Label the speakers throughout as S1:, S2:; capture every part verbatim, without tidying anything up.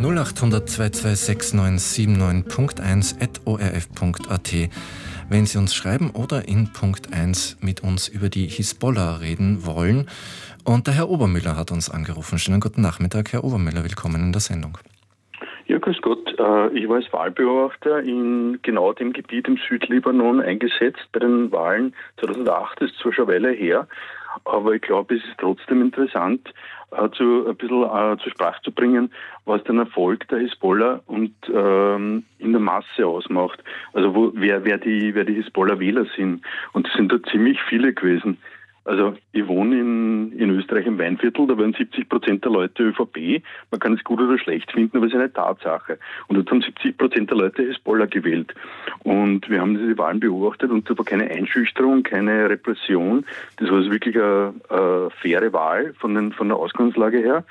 S1: null acht hundert zwei zwei sechs neun sieben neun Punkt eins at o r f punkt a t. Wenn Sie uns schreiben oder in Punkt eins mit uns über die Hisbollah reden wollen. Und der Herr Obermüller hat uns angerufen. Schönen guten Nachmittag, Herr Obermüller. Willkommen in der Sendung.
S2: Ja, grüß Gott. Ich war als Wahlbeobachter in genau dem Gebiet im Südlibanon eingesetzt bei den Wahlen zweitausendacht. Das ist zwar schon eine Weile her, aber ich glaube, es ist trotzdem interessant, zu, ein bisschen uh, zur Sprache zu bringen, was den Erfolg der Hisbollah und ähm, in der Masse ausmacht. Also wo, wer, wer die, wer die Hisbollah-Wähler sind. Und es sind da ziemlich viele gewesen. Also ich wohne in, in Österreich im Weinviertel, da waren siebzig Prozent der Leute ÖVP. Man kann es gut oder schlecht finden, aber es ist eine Tatsache. Und dort haben siebzig Prozent der Leute Hisbollah gewählt. Und wir haben diese Wahlen beobachtet und da war keine Einschüchterung, keine Repression. Das war also wirklich eine, eine faire Wahl von, den, von der Ausgangslage her.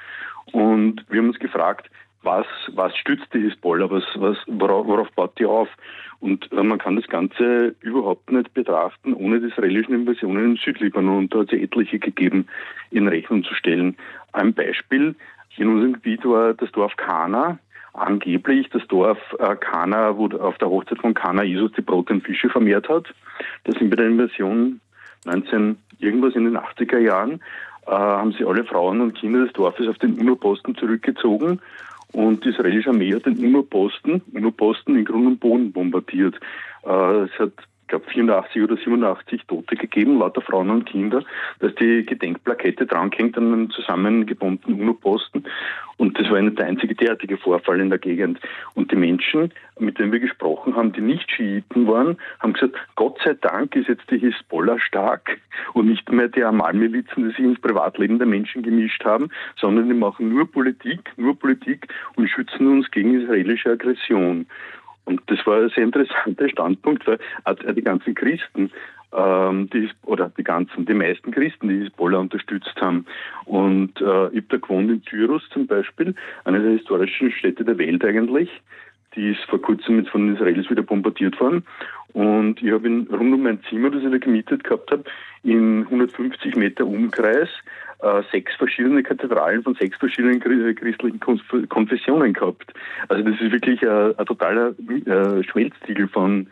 S2: Und wir haben uns gefragt, was, was stützt die Hisbollah, was, was, worauf, worauf baut die auf? Und äh, man kann das Ganze überhaupt nicht betrachten, ohne die israelischen Invasionen im Südlibanon. Und da hat es ja etliche gegeben, in Rechnung zu stellen. Ein Beispiel, in unserem Gebiet war das Dorf Kana, angeblich das Dorf äh, Kana, wo auf der Hochzeit von Kana Jesus die Brote und Fische vermehrt hat. Das sind bei der Invasion neunzehn irgendwas in den achtziger Jahren, äh, haben sie alle Frauen und Kinder des Dorfes auf den UNO-Posten zurückgezogen. Und die israelische Armee hat den UNO-Posten, UNO-Posten in Grund und Boden bombardiert. Äh, es hat, ich glaube, vierundachtzig oder siebenundachtzig Tote gegeben, lauter Frauen und Kinder. Da ist die Gedenkplakette drangehängt an einem zusammengebombten UNO-Posten. Und das war nicht der einzige derartige Vorfall in der Gegend. Und die Menschen, mit denen wir gesprochen haben, die nicht Schiiten waren, haben gesagt, Gott sei Dank ist jetzt die Hisbollah stark und nicht mehr die Amal-Milizen, die sich ins Privatleben der Menschen gemischt haben, sondern die machen nur Politik, nur Politik und schützen uns gegen israelische Aggression. Und das war ein sehr interessanter Standpunkt, weil auch die ganzen Christen, ähm, die, oder die ganzen, die meisten Christen, die Hisbollah unterstützt haben. Und äh, ich habe da gewohnt in Tyros zum Beispiel, eine der historischen Städte der Welt eigentlich. Die ist vor kurzem jetzt von den Israelis wieder bombardiert worden. Und ich habe in, rund um mein Zimmer, das ich da gemietet gehabt habe, in hundertfünfzig Meter Umkreis äh, sechs verschiedene Kathedralen von sechs verschiedenen christlichen Konf- Konfessionen gehabt. Also das ist wirklich ein, ein totaler äh, Schmelztiegel von,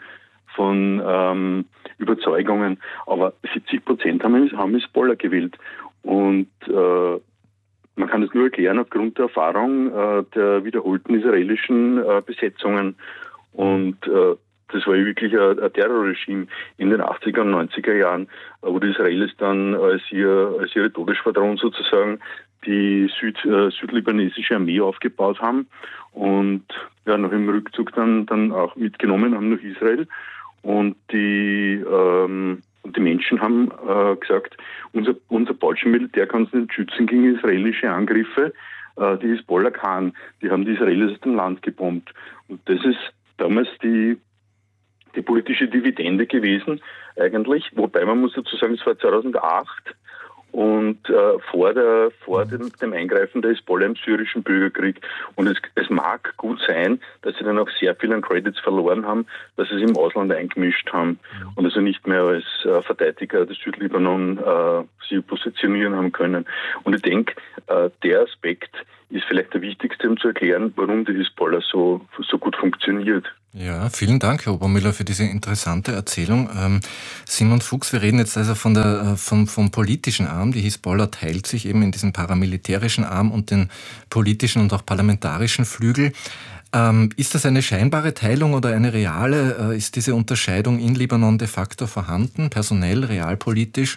S2: von ähm, Überzeugungen. Aber siebzig Prozent haben, haben Hisbollah gewählt. Und äh, man kann das nur erklären aufgrund der Erfahrung äh, der wiederholten israelischen äh, Besetzungen. Und äh, das war wirklich ein, ein Terrorregime in den achtziger und neunziger Jahren, wo die Israelis dann als, ihr, als ihre Todesschwadron sozusagen die Süd, äh, südlibanesische Armee aufgebaut haben und ja, nach dem Rückzug dann, dann auch mitgenommen haben nach Israel. Und die, ähm, und die Menschen haben äh, gesagt, unser, unser deutsches Militär kann uns nicht schützen gegen israelische Angriffe. Äh, die Hisbollah kann, die haben die Israelis aus dem Land gebombt. Und das ist damals die die politische Dividende gewesen eigentlich, wobei man muss dazu sagen, es war zweitausendacht und äh, vor, der, vor dem, dem Eingreifen der Hisbollah im syrischen Bürgerkrieg. Und es, es mag gut sein, dass sie dann auch sehr viel an Credits verloren haben, dass sie sich im Ausland eingemischt haben und also nicht mehr als äh, Verteidiger des Südlibanon äh, sie positionieren haben können. Und ich denke, äh, der Aspekt ist vielleicht der wichtigste, um zu erklären, warum die Hisbollah so, so gut funktioniert.
S1: Ja, vielen Dank, Herr Obermüller, für diese interessante Erzählung. Ähm, Simon Fuchs, wir reden jetzt also von der, vom, vom politischen Arm. Die Hisbollah teilt sich eben in diesen paramilitärischen Arm und den politischen und auch parlamentarischen Flügel. Ähm, ist das eine scheinbare Teilung oder eine reale? Äh, ist diese Unterscheidung in Libanon de facto vorhanden, personell, realpolitisch?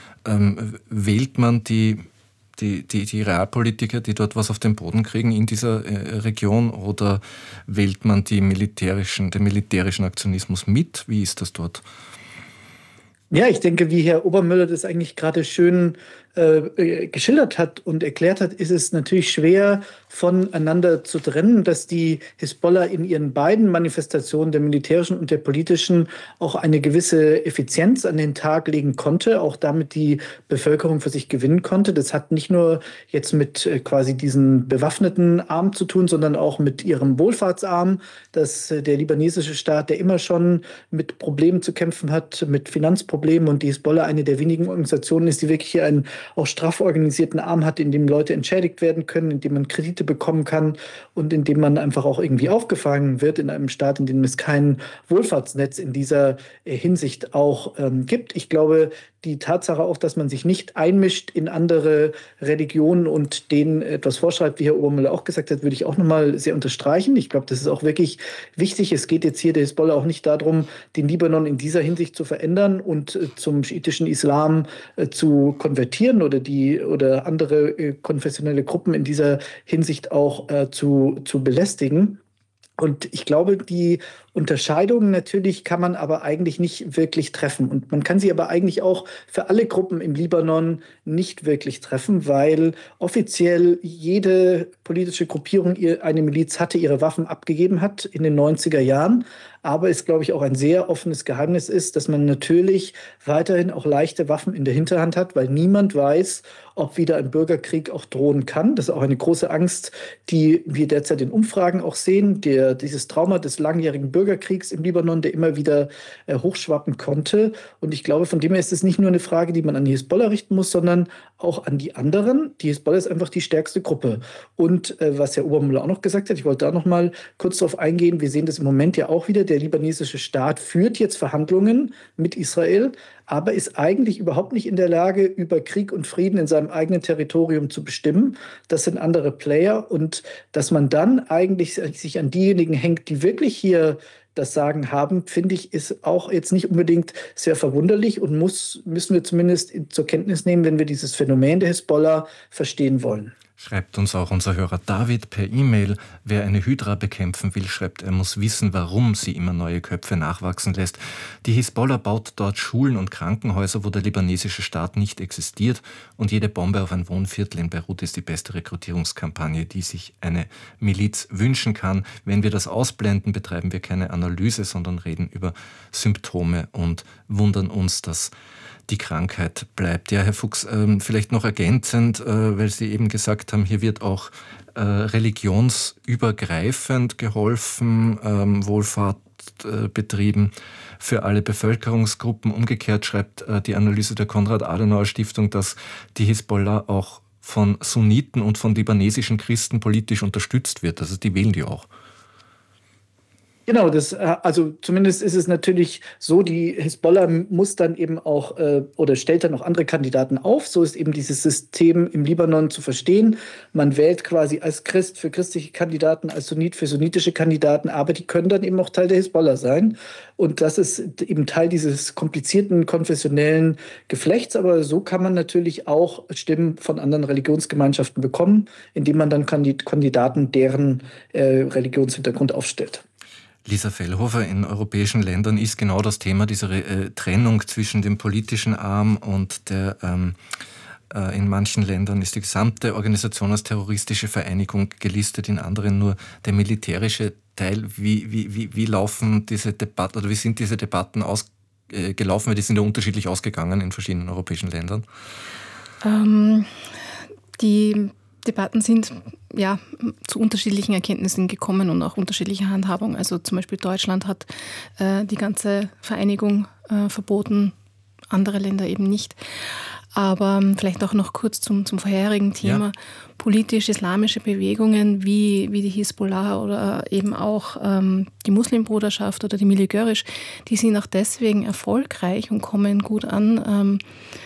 S1: Ähm, wählt man die Die, die, die Realpolitiker, die dort was auf den Boden kriegen in dieser äh, Region, oder wählt man die militärischen, den militärischen Aktionismus mit? Wie ist das dort?
S3: Ja, ich denke, wie Herr Obermüller das eigentlich gerade schön äh, geschildert hat und erklärt hat, ist es natürlich schwer voneinander zu trennen, dass die Hisbollah in ihren beiden Manifestationen, der militärischen und der politischen, auch eine gewisse Effizienz an den Tag legen konnte, auch damit die Bevölkerung für sich gewinnen konnte. Das hat nicht nur jetzt mit äh, quasi diesen bewaffneten Arm zu tun, sondern auch mit ihrem Wohlfahrtsarm, dass äh, der libanesische Staat, der immer schon mit Problemen zu kämpfen hat, mit Finanzproblemen, und die Hisbollah eine der wenigen Organisationen ist, die wirklich hier ein auch straff organisierten Arm hat, in dem Leute entschädigt werden können, in dem man Kredite bekommen kann und in dem man einfach auch irgendwie aufgefangen wird in einem Staat, in dem es kein Wohlfahrtsnetz in dieser äh, Hinsicht auch ähm, gibt. Ich glaube, die Tatsache auch, dass man sich nicht einmischt in andere Religionen und denen etwas vorschreibt, wie Herr Obermüller auch gesagt hat, würde ich auch nochmal sehr unterstreichen. Ich glaube, das ist auch wirklich wichtig. Es geht jetzt hier der Hisbollah auch nicht darum, den Libanon in dieser Hinsicht zu verändern und äh, zum schiitischen Islam äh, zu konvertieren oder die oder andere äh, konfessionelle Gruppen in dieser Hinsicht auch äh, zu, zu belästigen. Und ich glaube, die Unterscheidungen natürlich kann man aber eigentlich nicht wirklich treffen. Und man kann sie aber eigentlich auch für alle Gruppen im Libanon nicht wirklich treffen, weil offiziell jede politische Gruppierung, eine Miliz hatte, ihre Waffen abgegeben hat in den neunziger Jahren. Aber es, glaube ich, auch ein sehr offenes Geheimnis ist, dass man natürlich weiterhin auch leichte Waffen in der Hinterhand hat, weil niemand weiß, ob wieder ein Bürgerkrieg auch drohen kann. Das ist auch eine große Angst, die wir derzeit in Umfragen auch sehen. Der, dieses Trauma des langjährigen Bürgerkriegs im Libanon, der immer wieder äh, hochschwappen konnte. Und ich glaube, von dem her ist es nicht nur eine Frage, die man an die Hisbollah richten muss, sondern auch an die anderen. Die Hisbollah ist einfach die stärkste Gruppe. Und äh, was Herr Obermüller auch noch gesagt hat, ich wollte da noch mal kurz darauf eingehen, wir sehen das im Moment ja auch wieder, der libanesische Staat führt jetzt Verhandlungen mit Israel, aber ist eigentlich überhaupt nicht in der Lage, über Krieg und Frieden in seinem eigenen Territorium zu bestimmen. Das sind andere Player. Und dass man dann eigentlich sich an diejenigen hängt, die wirklich hier das Sagen haben, finde ich, ist auch jetzt nicht unbedingt sehr verwunderlich und muss, müssen wir zumindest zur Kenntnis nehmen, wenn wir dieses Phänomen der Hisbollah verstehen wollen.
S1: Schreibt uns auch unser Hörer David per E-Mail, wer eine Hydra bekämpfen will, schreibt, er muss wissen, warum sie immer neue Köpfe nachwachsen lässt. Die Hisbollah baut dort Schulen und Krankenhäuser, wo der libanesische Staat nicht existiert, und jede Bombe auf ein Wohnviertel in Beirut ist die beste Rekrutierungskampagne, die sich eine Miliz wünschen kann. Wenn wir das ausblenden, betreiben wir keine Analyse, sondern reden über Symptome und wundern uns, dass die Krankheit bleibt. Ja, Herr Fuchs, ähm, vielleicht noch ergänzend, äh, weil Sie eben gesagt haben, hier wird auch äh, religionsübergreifend geholfen, ähm, Wohlfahrt äh, betrieben für alle Bevölkerungsgruppen. Umgekehrt schreibt äh, die Analyse der Konrad-Adenauer-Stiftung, dass die Hisbollah auch von Sunniten und von libanesischen Christen politisch unterstützt wird. Also die wählen die auch.
S3: Genau, das, also zumindest ist es natürlich so, die Hisbollah muss dann eben auch äh, oder stellt dann auch andere Kandidaten auf. So ist eben dieses System im Libanon zu verstehen. Man wählt quasi als Christ für christliche Kandidaten, als Sunnit für sunnitische Kandidaten, aber die können dann eben auch Teil der Hisbollah sein. Und das ist eben Teil dieses komplizierten konfessionellen Geflechts. Aber so kann man natürlich auch Stimmen von anderen Religionsgemeinschaften bekommen, indem man dann Kandidaten deren äh, Religionshintergrund aufstellt.
S1: Lisa Fellhofer, in europäischen Ländern ist genau das Thema dieser äh, Trennung zwischen dem politischen Arm und der, ähm, äh, in manchen Ländern ist die gesamte Organisation als terroristische Vereinigung gelistet, in anderen nur der militärische Teil. Wie, wie, wie, wie laufen diese Debatten, oder wie sind diese Debatten ausgelaufen? Äh, Weil die sind ja unterschiedlich ausgegangen in verschiedenen europäischen Ländern.
S4: Ähm, die Debatten sind ja zu unterschiedlichen Erkenntnissen gekommen und auch unterschiedlicher Handhabung. Also zum Beispiel Deutschland hat äh, die ganze Vereinigung äh, verboten, andere Länder eben nicht. Aber ähm, vielleicht auch noch kurz zum, zum vorherigen Thema. Ja. Politisch-islamische Bewegungen wie, wie die Hisbollah oder eben auch ähm, die Muslimbruderschaft oder die Milli Görüş, die sind auch deswegen erfolgreich und kommen gut an, ähm,